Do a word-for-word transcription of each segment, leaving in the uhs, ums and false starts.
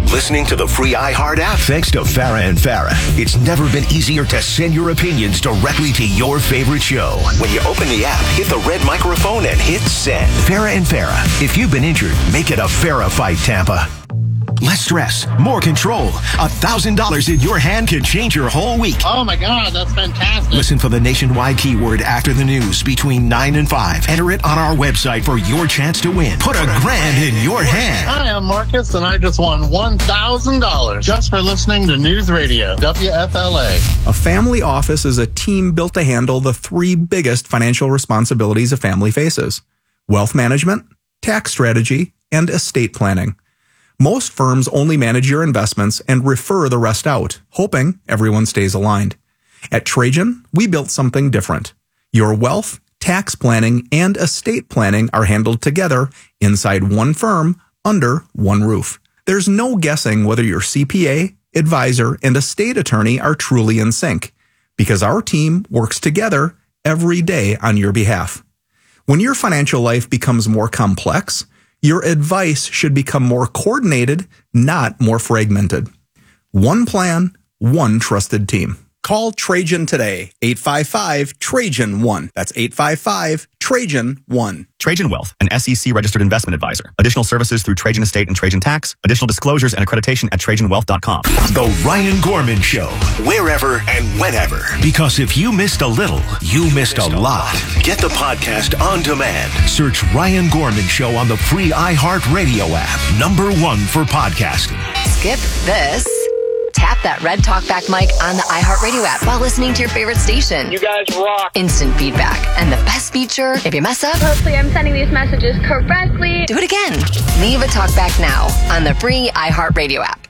listening to the free iHeart app. Thanks to Farah and Farah, it's never been easier to send your opinions directly to your favorite show. When you open the app, hit the red microphone and hit send. Farah and Farah, if you've been injured, make it a Farah fight, Tampa. Less stress, more control. A thousand dollars in your hand can change your whole week. Oh my God, that's fantastic. Listen for the nationwide keyword after the news between nine and five. Enter it on our website for your chance to win. Put a grand in your hand. Hi, I'm Marcus, and I just won one thousand dollars just for listening to News Radio, W F L A. A family office is a team built to handle the three biggest financial responsibilities a family faces: wealth management, tax strategy, and estate planning. Most firms only manage your investments and refer the rest out, hoping everyone stays aligned. At Trajan, we built something different. Your wealth, tax planning, and estate planning are handled together inside one firm under one roof. There's no guessing whether your C P A, advisor, and estate attorney are truly in sync, because our team works together every day on your behalf. When your financial life becomes more complex, your advice should become more coordinated, not more fragmented. One plan, one trusted team. Call Trajan today, eight five five, Trajan one. That's eight five five, Trajan one. Trajan Wealth, an S E C-registered investment advisor. Additional services through Trajan Estate and Trajan Tax. Additional disclosures and accreditation at Trajan Wealth dot com. The Ryan Gorman Show, wherever and whenever. Because if you missed a little, you missed a lot. Get the podcast on demand. Search Ryan Gorman Show on the free iHeartRadio app. Number one for podcasting. Skip this. Tap that red talkback mic on the iHeartRadio app while listening to your favorite station. You guys rock. Instant feedback. And the best feature, if you mess up, hopefully I'm sending these messages correctly. Do it again. Leave a talkback now on the free iHeartRadio app.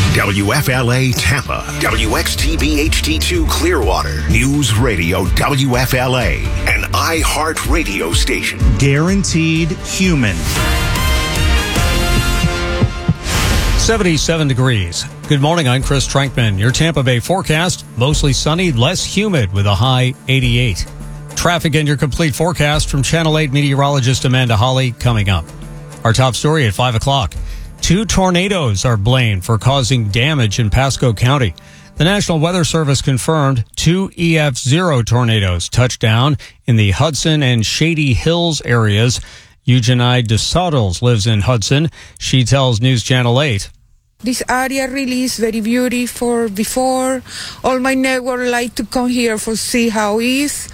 W F L A Tampa, W X T B H D two Clearwater, News Radio W F L A, an iHeart radio station. Guaranteed human. seventy-seven degrees. Good morning, I'm Chris Trankman. Your Tampa Bay forecast, mostly sunny, less humid with a high eighty-eight. Traffic and your complete forecast from Channel eight meteorologist Amanda Hawley coming up. Our top story at five o'clock. Two tornadoes are blamed for causing damage in Pasco County. The National Weather Service confirmed two E F zero tornadoes touched down in the Hudson and Shady Hills areas. Eugenie DeSottles lives in Hudson. She tells News Channel eight. This area really is very beautiful. Before, all my neighbors like to come here for see how it is,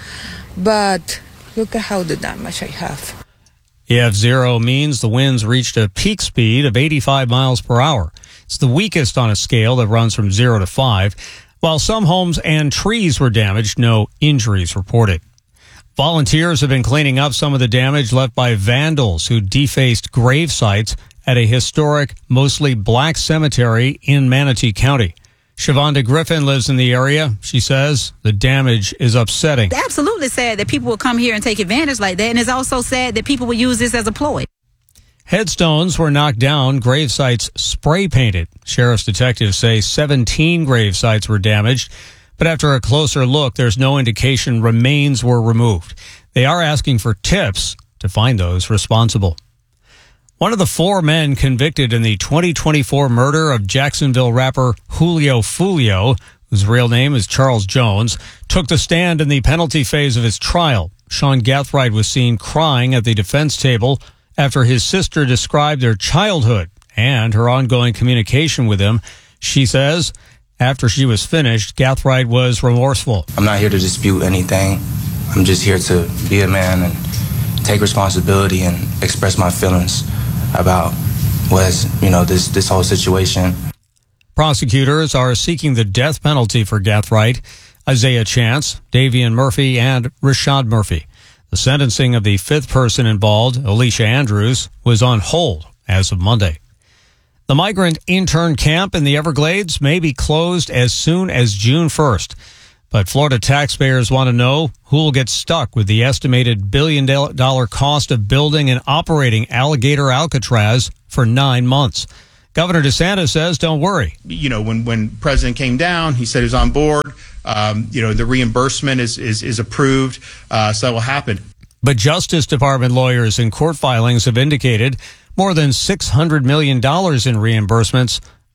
but look at how the damage I have. E F zero means the winds reached a peak speed of eighty-five miles per hour. It's the weakest on a scale that runs from zero to five. While some homes and trees were damaged, no injuries reported. Volunteers have been cleaning up some of the damage left by vandals who defaced grave sites at a historic, mostly black cemetery in Manatee County. Shavonda Griffin lives in the area. She says the damage is upsetting. It's absolutely sad that people will come here and take advantage like that, and it's also sad that people will use this as a ploy. Headstones were knocked down, grave sites spray painted. Sheriff's detectives say seventeen grave sites were damaged. But after a closer look, there's no indication remains were removed. They are asking for tips to find those responsible. One of the four men convicted in the twenty twenty-four murder of Jacksonville rapper Julio Fulio, whose real name is Charles Jones, took the stand in the penalty phase of his trial. Sean Gathright was seen crying at the defense table after his sister described their childhood and her ongoing communication with him. She says, after she was finished, Gathright was remorseful. I'm not here to dispute anything. I'm just here to be a man and take responsibility and express my feelings about was, you know, this, this whole situation. Prosecutors are seeking the death penalty for Gathright, Isaiah Chance, Davian Murphy, and Rashad Murphy. The sentencing of the fifth person involved, Alicia Andrews, was on hold as of Monday. The migrant intern camp in the Everglades may be closed as soon as June first. But Florida taxpayers want to know who will get stuck with the estimated billion dollar cost of building and operating Alligator Alcatraz for nine months. Governor DeSantis says, don't worry. You know, when, when President came down, he said he's on board. Um, you know, the reimbursement is, is, is approved. Uh, so that will happen. But Justice Department lawyers in court filings have indicated more than six hundred million dollars in reimbursements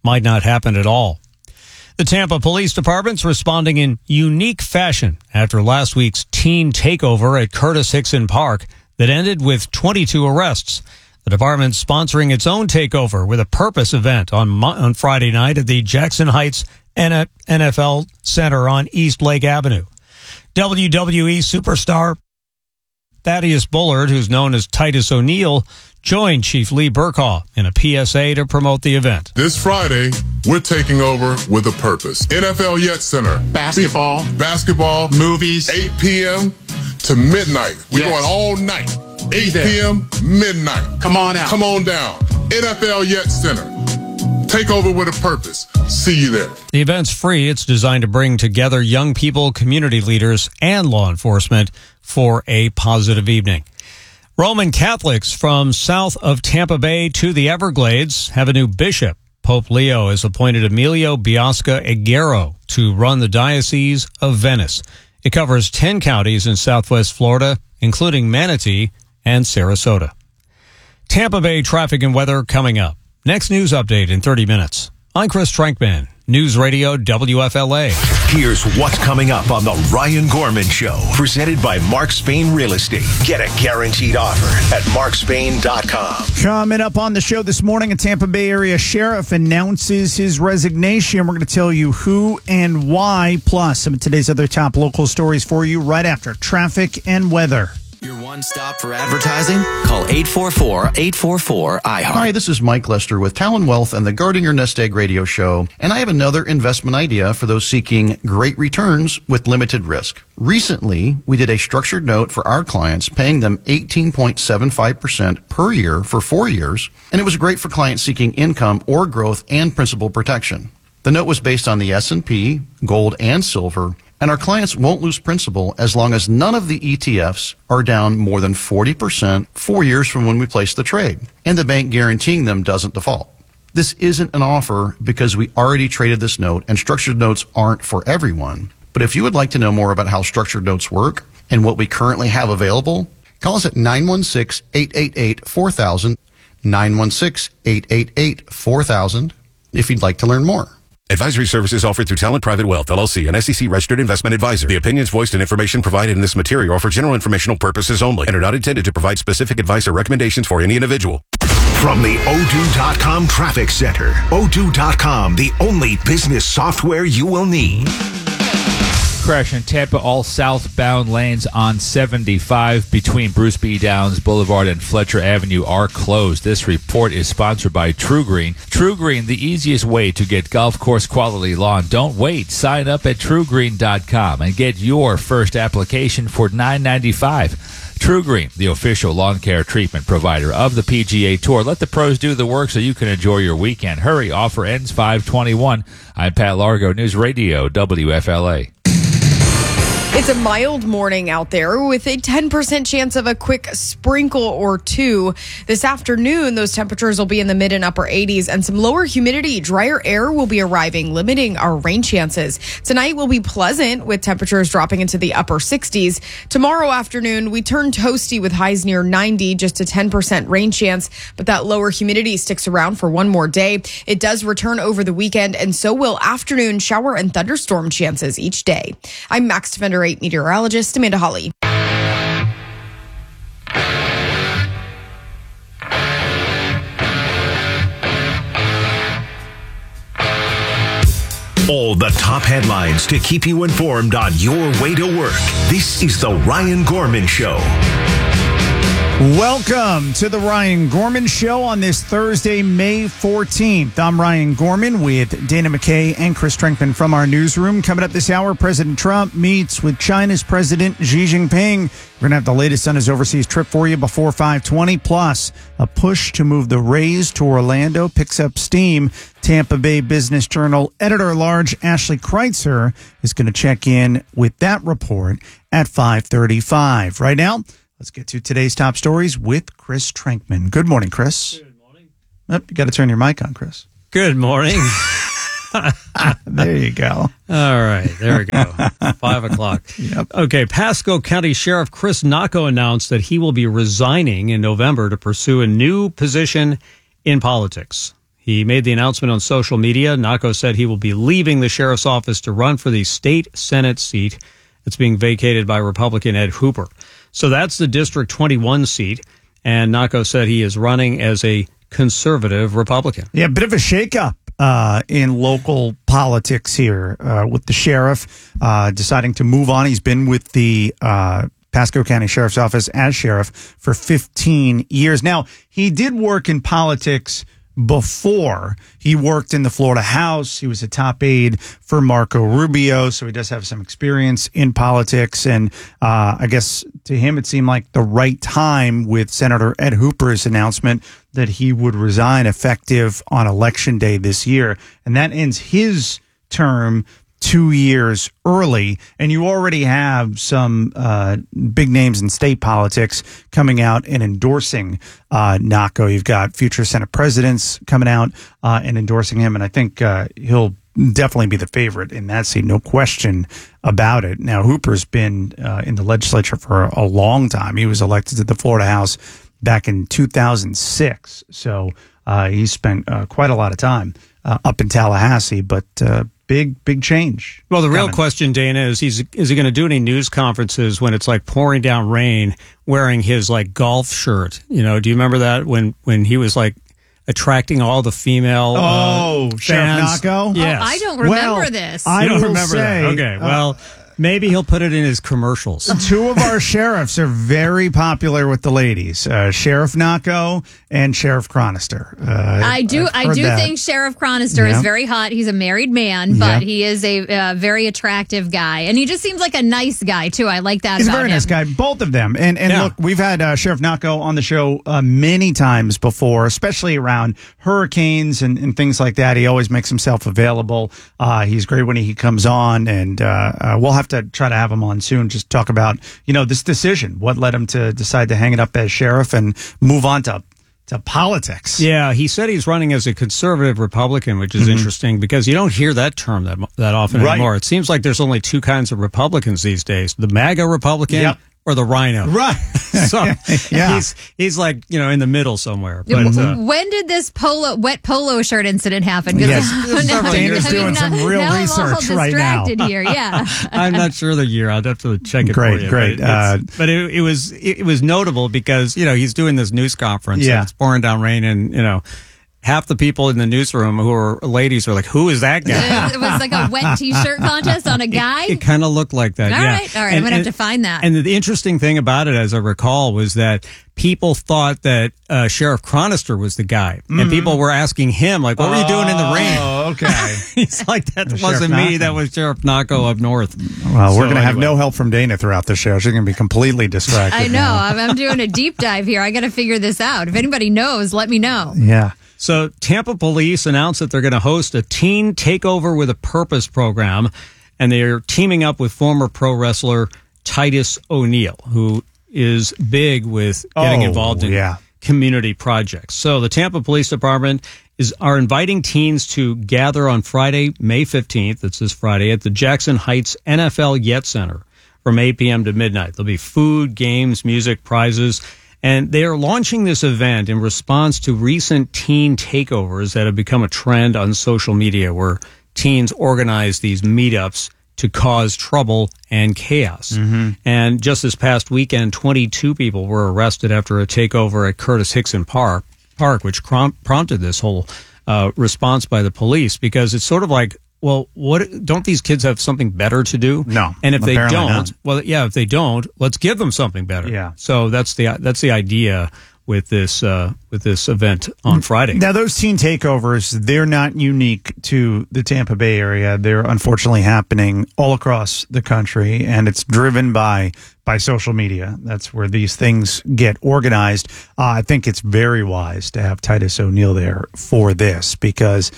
might not happen at all. The Tampa Police Department's responding in unique fashion after last week's teen takeover at Curtis Hickson Park that ended with twenty-two arrests. The department's sponsoring its own takeover with a purpose event on on Friday night at the Jackson Heights N F L Center on East Lake Avenue. W W E superstar Thaddeus Bullard, who's known as Titus O'Neil, joined Chief Lee Burkhaw in a P S A to promote the event. This Friday, we're taking over with a purpose. N F L Yet Center. Basketball. Basketball. Movies. eight p.m. to midnight. We're Yes. going all night. eight p.m., midnight. Come on out. Come on down. N F L Yet Center. Take over with a purpose. See you there. The event's free. It's designed to bring together young people, community leaders, and law enforcement for a positive evening. Roman Catholics from south of Tampa Bay to the Everglades have a new bishop. Pope Leo has appointed Emilio Biasca Aguero to run the Diocese of Venice. It covers ten counties in southwest Florida, including Manatee and Sarasota. Tampa Bay traffic and weather coming up. Next news update in thirty minutes. I'm Chris Trankman, News Radio W F L A. Here's what's coming up on the Ryan Gorman Show, presented by Mark Spain Real Estate. Get a guaranteed offer at mark spain dot com. Coming up on the show this morning, a Tampa Bay area sheriff announces his resignation. We're going to tell you who and why, plus some of today's other top local stories for you right after traffic and weather. Your one stop for advertising? Call eight four four, eight four four, I heart. Hi, this is Mike Lester with Talon Wealth and the Guarding Your Nest Egg radio show, and I have another investment idea for those seeking great returns with limited risk. Recently, we did a structured note for our clients, paying them eighteen point seven five percent per year for four years, and it was great for clients seeking income or growth and principal protection. The note was based on the S and P, gold, and silver, and our clients won't lose principal as long as none of the E T Fs are down more than forty percent four years from when we place the trade, and the bank guaranteeing them doesn't default. This isn't an offer because we already traded this note, and structured notes aren't for everyone. But if you would like to know more about how structured notes work and what we currently have available, call us at nine one six, eight eight eight, four thousand, nine one six, eight eight eight, four thousand, if you'd like to learn more. Advisory services offered through Talent Private Wealth, L L C, an S E C-registered investment advisor. The opinions voiced and information provided in this material are for general informational purposes only and are not intended to provide specific advice or recommendations for any individual. From the O two dot com Traffic Center, O two dot com, the only business software you will need. Crash in Tampa, all southbound lanes on seventy-five between Bruce B. Downs Boulevard and Fletcher Avenue are closed. This report is sponsored by True Green. True Green, the easiest way to get golf course quality lawn. Don't wait. Sign up at true green dot com and get your first application for nine ninety-five. True Green, the official lawn care treatment provider of the P G A Tour. Let the pros do the work so you can enjoy your weekend. Hurry, offer ends five twenty-one. I'm Pat Largo, News Radio W F L A. It's a mild morning out there with a ten percent chance of a quick sprinkle or two. This afternoon, those temperatures will be in the mid and upper eighties, and some lower humidity, drier air will be arriving, limiting our rain chances. Tonight will be pleasant with temperatures dropping into the upper sixties. Tomorrow afternoon, we turn toasty with highs near ninety, just a ten percent rain chance, but that lower humidity sticks around for one more day. It does return over the weekend, and so will afternoon shower and thunderstorm chances each day. I'm Max Defender eight meteorologist Amanda Hawley. All the top headlines to keep you informed on your way to work. This is the Ryan Gorman Show. Welcome to the Ryan Gorman Show on this Thursday, May fourteenth. I'm Ryan Gorman with Dana McKay and Chris Trankman from our newsroom. Coming up this hour, President Trump meets with China's President Xi Jinping. We're going to have the latest on his overseas trip for you before five twenty. Plus, a push to move the Rays to Orlando picks up steam. Tampa Bay Business Journal editor-at-large Ashley Kreitzer is going to check in with that report at five thirty-five. Right now, let's get to today's top stories with Chris Trankman. Good morning, Chris. Good morning. Oh, you got to turn your mic on, Chris. Good morning. There you go. All right, there we go. Five o'clock. Yep. Okay, Pasco County Sheriff Chris Nacco announced that he will be resigning in November to pursue a new position in politics. He made the announcement on social media. Nacco said he will be leaving the sheriff's office to run for the state Senate seat that's being vacated by Republican Ed Hooper. So that's the District twenty-one seat, and Nacco said he is running as a conservative Republican. Yeah, a bit of a shakeup uh, in local politics here uh, with the sheriff uh, deciding to move on. He's been with the uh, Pasco County Sheriff's Office as sheriff for fifteen years. Now, he did work in politics before. He worked in the Florida House. He was a top aide for Marco Rubio, so he does have some experience in politics. And uh, I guess to him, it seemed like the right time with Senator Ed Hooper's announcement that he would resign effective on Election Day this year. And that ends his term two years early, and you already have some uh, big names in state politics coming out and endorsing uh, Nacco. You've got future Senate presidents coming out uh, and endorsing him, and I think uh, he'll definitely be the favorite in that seat, no question about it. Now, Hooper's been uh, in the legislature for a long time. He was elected to the Florida House back in two thousand six, so uh, he spent uh, quite a lot of time uh, up in Tallahassee, but uh, Big, big change. Well, the real coming. question, Dana, is he's, is he going to do any news conferences when it's like pouring down rain wearing his like golf shirt? You know, do you remember that when, when he was like attracting all the female Oh, uh, Sheriff fans? Nacco? Yes. Oh, I don't remember Well, this. I You don't will remember say, that? Okay, well, uh, maybe he'll put it in his commercials. two of our sheriffs are very popular with the ladies, uh, Sheriff Nacco and Sheriff Chronister. Uh, I do. I've I heard do that. think Sheriff Chronister Yeah. is very hot. He's a married man, but Yeah. he is a uh, very attractive guy, and he just seems like a nice guy too. I like that. He's a about very him. nice guy, both of them. And and Yeah. look, we've had uh, Sheriff Nacco on the show uh, many times before, especially around hurricanes and, and things like that. He always makes himself available. Uh, he's great when he comes on, and uh, uh, we'll have to try to have him on soon. Just talk about you know this decision, what led him to decide to hang it up as sheriff and move on to to politics. Yeah, he said he's running as a conservative Republican, which is Mhm. interesting because you don't hear that term that that often Right. anymore. It seems like there's only two kinds of Republicans these days: the MAGA Republican Yep. or the Rhino. Right. So Yeah. he's he's like you know in the middle somewhere. But uh, When did this polo wet polo shirt incident happen? 'Cause Yes. now- Dana's I mean, doing now- some real now research I'm all right now. distracted here. Yeah. I'm not sure the year. I'll have to check it Great, for you. great. But, it's- Uh, but it, it was it, it was notable because you know he's doing this news conference. Yeah. And it's pouring down rain, and you know half the people in the newsroom who are ladies are like, "Who is that guy?" It was like a wet T-shirt contest on a guy. It, it kind of looked like that. All yeah. right, all right. I'm And- gonna have and- to find that. And the interesting thing about it, as I recall, was that people thought that uh, Sheriff Chronister was the guy, Mhm. and people were asking him, like, "What were you doing in the rain?" Oh, okay. He's like, "That Sheriff wasn't me. Nacco. That was Sheriff Nacco up north." Well, we're So going to have anyway. no help from Dana throughout the show. She's going to be completely distracted. I know. now. I'm, I'm doing a deep dive here. I got to figure this out. If anybody knows, let me know. Yeah. So Tampa police announced that they're going to host a Teen Takeover with a Purpose program, and they're teaming up with former pro wrestler Titus O'Neil, who is big with getting Oh, involved in yeah. community projects. So the Tampa Police Department is are inviting teens to gather on Friday, May fifteenth, that's this Friday, at the Jackson Heights N F L Yet Center from eight p.m. to midnight. There'll be food, games, music, prizes. And they are launching this event in response to recent teen takeovers that have become a trend on social media where teens organize these meetups to cause trouble and chaos. Mm-hmm. And just this past weekend, twenty-two people were arrested after a takeover at Curtis Hickson Park, Park which prom- prompted this whole uh, response by the police because it's sort of like, well, what don't these kids have something better to do? No, and if they apparently don't, not. well, yeah, if they don't, let's give them something better. Yeah. So that's the that's the idea with this uh, with this event on Friday. Now, those teen takeovers, they're not unique to the Tampa Bay area. They're unfortunately happening all across the country, and it's driven by by social media. That's where these things get organized. Uh, I think it's very wise to have Titus O'Neil there for this because,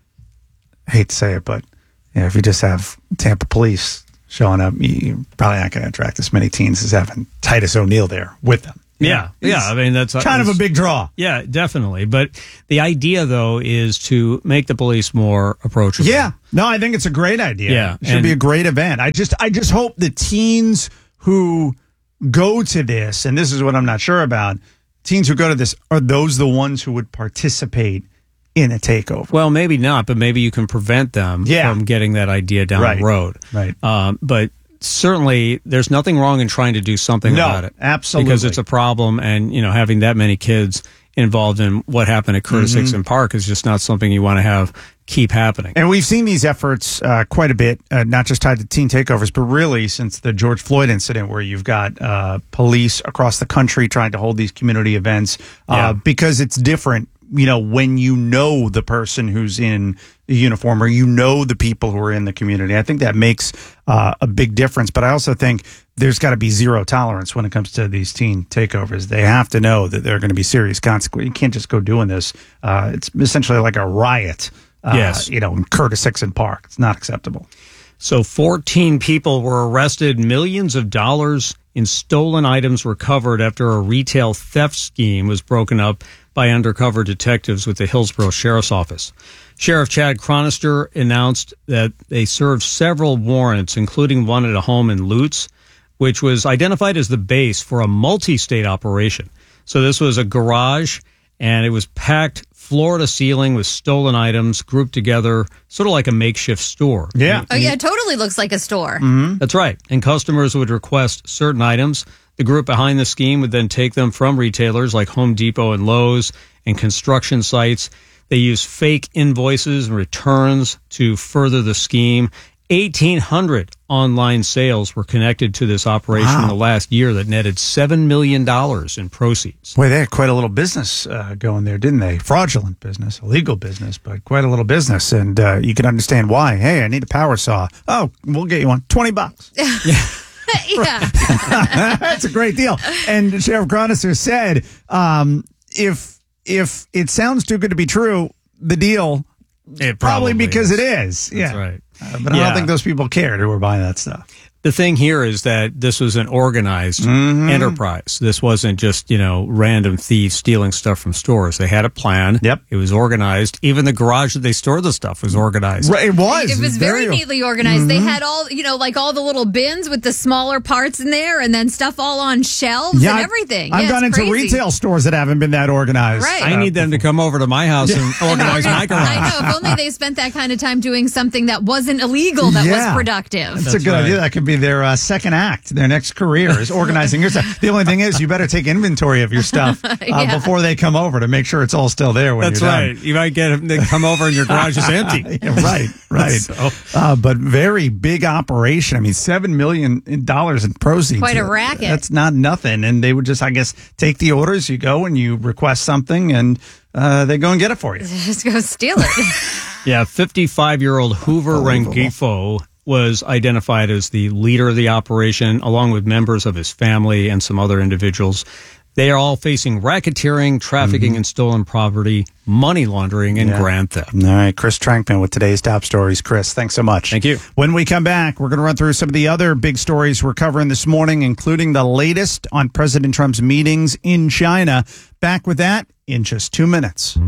I hate to say it, but you know, if you just have Tampa police showing up, you're probably not going to attract as many teens as having Titus O'Neil there with them. Yeah, yeah. I mean, that's kind of a big draw. Yeah, definitely. But the idea, though, is to make the police more approachable. Yeah, no, I think it's a great idea. Yeah, it should and- be a great event. I just, I just hope the teens who go to this, and this is what I'm not sure about, teens who go to this, are those the ones who would participate in a takeover. Well, maybe not, but maybe you can prevent them Yeah. from getting that idea down Right. the road. Right. Um, but certainly, there's nothing wrong in trying to do something No, about it. absolutely. Because it's a problem, and you know, having that many kids involved in what happened at Curtis Mhm. Hickson Park is just not something you want to have keep happening. And we've seen these efforts uh, quite a bit, uh, not just tied to teen takeovers, but really since the George Floyd incident, where you've got uh, police across the country trying to hold these community events uh, Yeah. because it's different. You know, when you know the person who's in the uniform or you know the people who are in the community, I think that makes uh, a big difference. But I also think there's got to be zero tolerance when it comes to these teen takeovers. They have to know that there are going to be serious consequences. You can't just go doing this. Uh, it's essentially like a riot. Uh, Yes. you know, in Curtis Hickson Park. It's not acceptable. So fourteen people were arrested. Millions of dollars in stolen items recovered after a retail theft scheme was broken up by undercover detectives with the Hillsborough Sheriff's Office. Sheriff Chad Chronister announced that they served several warrants, including one at a home in Lutz, which was identified as the base for a multi-state operation. So this was a garage, and it was packed floor to ceiling with stolen items grouped together, sort of like a makeshift store. Yeah. Oh, yeah, it totally looks like a store. That's right. And customers would request certain items. The group behind the scheme would then take them from retailers like Home Depot and Lowe's and construction sites. They used fake invoices and returns to further the scheme. eighteen hundred online sales were connected to this operation Wow. in the last year that netted seven million dollars in proceeds. Boy, they had quite a little business uh, going there, didn't they? Fraudulent business, illegal business, but quite a little business. And uh, you can understand why. Hey, I need a power saw. Oh, we'll get you one. twenty bucks. Yeah. That's a great deal. And Sheriff Chronister said, um, if if it sounds too good to be true, the deal, It probably, probably because is. it is. That's yeah. right. Uh, but I Yeah. don't think those people cared who were buying that stuff. The thing here is that this was an organized Mhm. enterprise. This wasn't just, you know, random thieves stealing stuff from stores. They had a plan. Yep. It was organized. Even the garage that they stored the stuff was organized. Right, it was. It was very neatly organized. They had all, you know, like all the little bins with the smaller parts in there and then stuff all on shelves Yeah, and I- everything. I've Yeah, gone it's into crazy. retail stores that haven't been that organized. Right. I need them to come over to my house and organize my garage. I know. If only they spent that kind of time doing something that wasn't illegal, that Yeah. was productive. That's, a good idea. That could be their uh, second act, their next career is organizing your stuff. The only thing is, you better take inventory of your stuff uh, Yeah. before they come over to make sure it's all still there when That's you're right. done. You might get them to come over and your garage is empty. Yeah, right, right. So- uh, but very big operation. I mean, seven million dollars in proceeds. Quite a racket. That's not nothing. And they would just, I guess, take the orders. You go and you request something, and uh, they go and get it for you. Just go steal it. Yeah, fifty-five-year-old Hoover Rengifo was identified as the leader of the operation, along with members of his family and some other individuals. They are all facing racketeering, trafficking in stolen property, money laundering, and Yeah. grand theft. All right, Chris Trankman with today's top stories. Chris, thanks so much. Thank you. When we come back, we're going to run through some of the other big stories we're covering this morning, including the latest on President Trump's meetings in China. Back with that in just two minutes.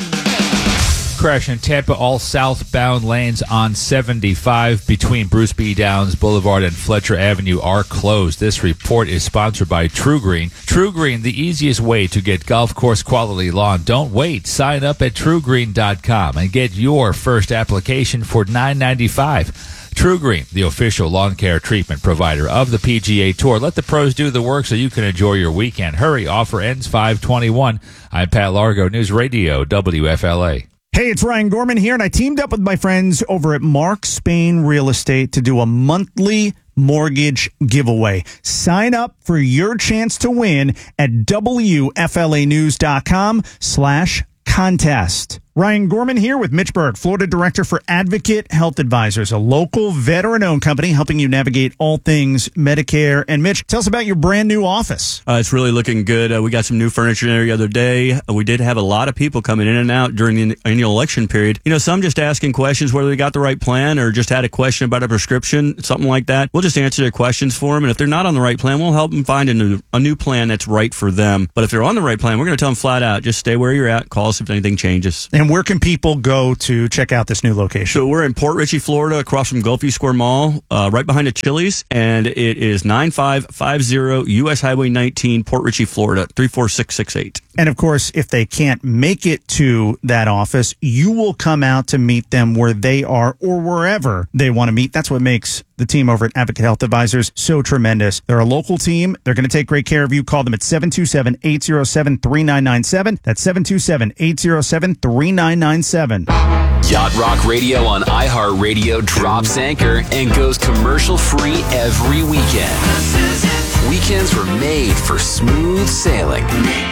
Crash in Tampa, all southbound lanes on seventy-five between Bruce B. Downs Boulevard and Fletcher Avenue are closed. This report is sponsored by True Green. True Green, the easiest way to get golf course quality lawn. Don't wait. Sign up at true green dot com and get your first application for nine ninety-five. True Green, the official lawn care treatment provider of the P G A Tour. Let the pros do the work so you can enjoy your weekend. Hurry, offer ends five twenty-one. I'm Pat Largo, News Radio, W F L A. Hey, it's Ryan Gorman here, and I teamed up with my friends over at Mark Spain Real Estate to do a monthly mortgage giveaway. Sign up for your chance to win at W F L A news dot com slash contest. Ryan Gorman here with Mitch Berg, Florida Director for Advocate Health Advisors, a local veteran-owned company helping you navigate all things Medicare. And Mitch, tell us about your brand new office. Uh, it's really looking good. Uh, we got some new furniture in there the other day. Uh, we did have a lot of people coming in and out during the annual election period. You know, some just asking questions whether they got the right plan or just had a question about a prescription, something like that. We'll just answer their questions for them. And if they're not on the right plan, we'll help them find a new, a new plan that's right for them. But if they're on the right plan, we're going to tell them flat out, just stay where you're at, call us if anything changes. And And where can people go to check out this new location? So we're in Port Richey, Florida, across from Gulfview Square Mall, uh, right behind the Chili's, and it is nine five five zero U S Highway nineteen, Port Richey, Florida, three four six six eight. And of course, if they can't make it to that office, you will come out to meet them where they are or wherever they want to meet. That's what makes the team over at Advocate Health Advisors so tremendous. They're a local team. They're going to take great care of you. Call them at seven two seven, eight zero seven, three nine nine seven. That's seven two seven, eight zero seven, three nine nine seven. Yacht Rock Radio on iHeartRadio drops anchor and goes commercial free every weekend. Weekends were made for smooth sailing.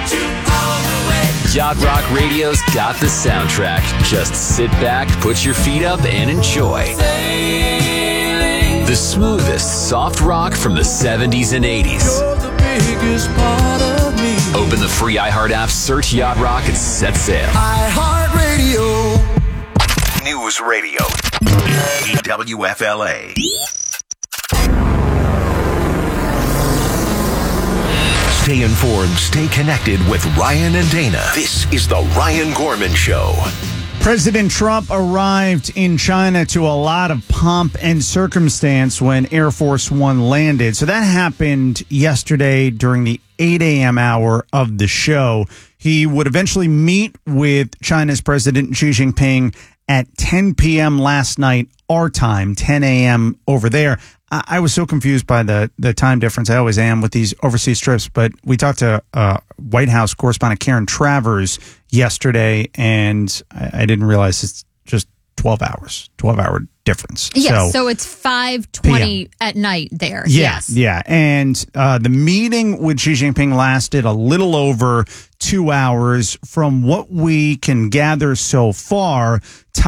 Yacht Rock Radio's got the soundtrack. Just sit back, put your feet up, and enjoy. The smoothest soft rock from the seventies and eighties. Open the free iHeart app, search Yacht Rock, and set sail. iHeartRadio. News Radio. W F L A. Stay informed, stay connected with Ryan and Dana. This is the Ryan Gorman Show. President Trump arrived in China to a lot of pomp and circumstance when Air Force One landed. So that happened yesterday during the eight a.m. hour of the show. He would eventually meet with China's President Xi Jinping at ten p.m. last night, our time, ten a.m. over there. I, I was so confused by the, the time difference. I always am with these overseas trips, but we talked to uh, White House correspondent Karen Travers yesterday, and I, I didn't realize it's just twelve hours, twelve hour difference. Yes, so, so it's five twenty at night there. Yeah, yes. Yeah. And uh, the meeting with Xi Jinping lasted a little over two hours. From what we can gather so far,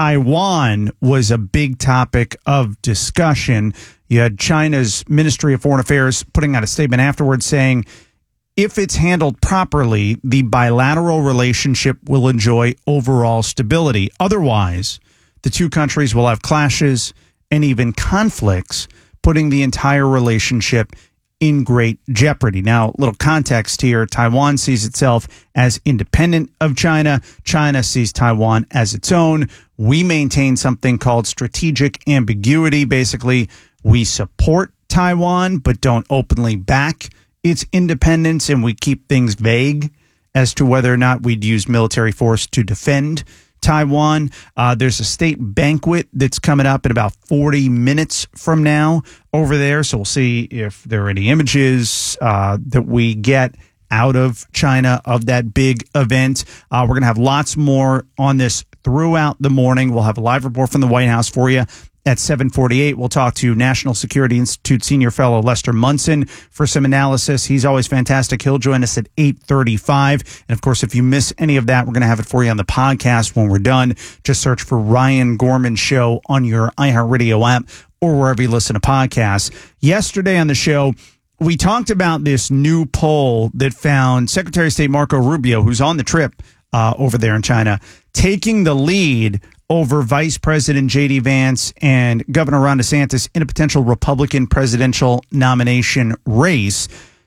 Taiwan was a big topic of discussion. You had China's Ministry of Foreign Affairs putting out a statement afterwards saying, if it's handled properly, the bilateral relationship will enjoy overall stability. Otherwise, the two countries will have clashes and even conflicts, putting the entire relationship in great jeopardy. Now, little context here. Taiwan sees itself as independent of China. China sees Taiwan as its own. We maintain something called strategic ambiguity. Basically, we support Taiwan, but don't openly back its independence, and we keep things vague as to whether or not we'd use military force to defend Taiwan. Uh, there's a state banquet that's coming up in about forty minutes from now over there. So we'll see if there are any images uh, that we get out of China of that big event. Uh, we're going to have lots more on this throughout the morning. We'll have a live report from the White House for you. At seven forty-eight, we'll talk to National Security Institute senior fellow Lester Munson for some analysis. He's always fantastic. He'll join us at eight thirty-five. And, of course, if you miss any of that, we're going to have it for you on the podcast when we're done. Just search for Ryan Gorman Show on your iHeartRadio app or wherever you listen to podcasts. Yesterday on the show, we talked about this new poll that found Secretary of State Marco Rubio, who's on the trip uh, over there in China, taking the lead over Vice President J D Vance and Governor Ron DeSantis in a potential Republican presidential nomination race.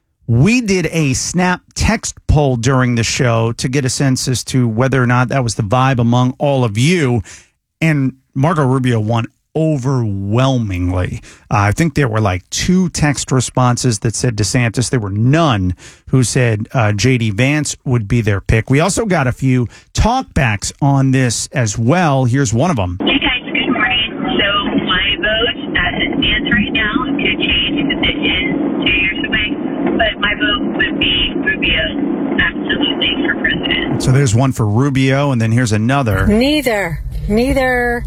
We did a Snap text poll during the show to get a sense as to whether or not that was the vibe among all of you. And Marco Rubio won overwhelmingly. Uh, I think there were like two text responses that said DeSantis. There were none who said uh, J D Vance would be their pick. We also got a few talkbacks on this as well. Here's one of them. Hey guys, good morning. So my vote as it stands right now could change if it is two years away, but my vote would be Rubio, absolutely, for president. So there's one for Rubio, and then here's another. Neither. Neither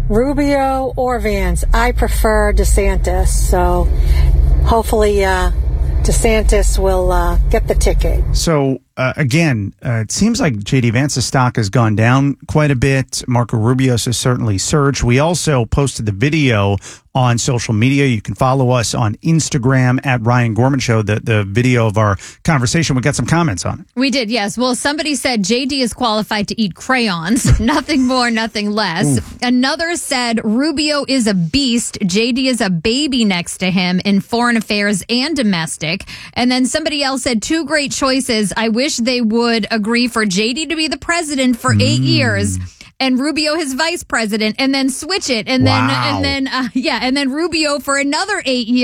Rubio or Vance. I prefer DeSantis, so hopefully uh, DeSantis will uh, get the ticket. So, uh, again, uh, it seems like J D Vance's stock has gone down quite a bit. Marco Rubio's has certainly surged. We also posted the video on social media. You can follow us on Instagram at Ryan Gorman Show, the, the video of our conversation. We got some comments on it. We did, yes. Well, somebody said J D is qualified to eat crayons. Nothing more, nothing less. Oof. Another said Rubio is a beast. J D is a baby next to him in foreign affairs and domestic. And then somebody else said two great choices. I wish they would agree for J D to be the president for mm. eight years. and Rubio his vice president, and then switch it, and then Wow. and then uh, yeah, and then Rubio for another eight years.